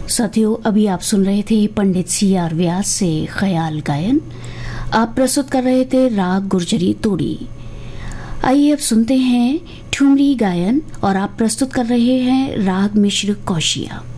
साथियों, अभी आप सुन रहे थे पंडित C.R. व्यास से ख्याल गायन। आप प्रस्तुत कर रहे थे राग गुर्जरी तोड़ी। आइए अब सुनते हैं ठुमरी गायन और आप प्रस्तुत कर रहे हैं राग मिश्र कौशिया।